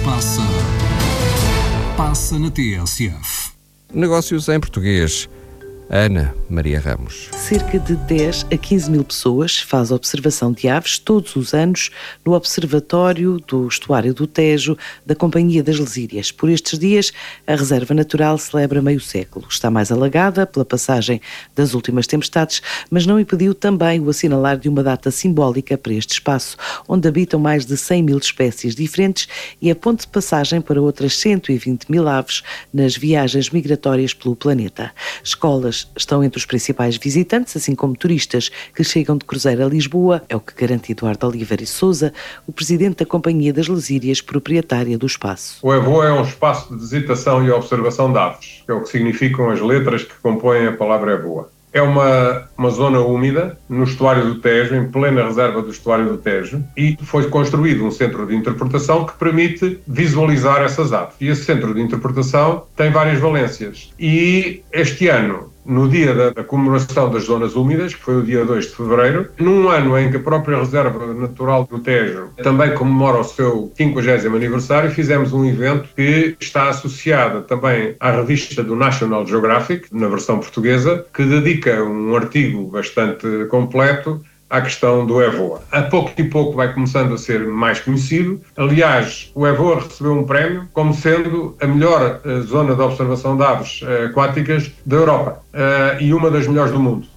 passa, passa na TSF. Negócios em português. Ana Maria Ramos. Cerca de 10 a 15 mil pessoas faz observação de aves todos os anos no Observatório do Estuário do Tejo da Companhia das Lesírias. Por estes dias, a Reserva Natural celebra meio século. Está mais alagada pela passagem das últimas tempestades, mas não impediu também o assinalar de uma data simbólica para este espaço, onde habitam mais de 100 mil espécies diferentes e é ponto de passagem para outras 120 mil aves nas viagens migratórias pelo planeta. Escolas estão entre os principais visitantes, assim como turistas que chegam de cruzeiro a Lisboa, é o que garante Eduardo Oliveira e Sousa, o presidente da Companhia das Lesírias, proprietária do espaço. O EVOA é um espaço de visitação e observação de aves, que é o que significam as letras que compõem a palavra EVOA. É uma zona úmida no estuário do Tejo, em plena reserva do estuário do Tejo, e foi construído um centro de interpretação que permite visualizar essas aves. E esse centro de interpretação tem várias valências. E este ano, no dia da comemoração das zonas úmidas, que foi o dia 2 de fevereiro, num ano em que a própria Reserva Natural do Tejo também comemora o seu 50º aniversário, fizemos um evento que está associado também à revista do National Geographic, na versão portuguesa, que dedica um artigo bastante completo à questão do EVOA. A pouco e pouco vai começando a ser mais conhecido. Aliás, o EVOA recebeu um prémio como sendo a melhor zona de observação de aves aquáticas da Europa e uma das melhores do mundo.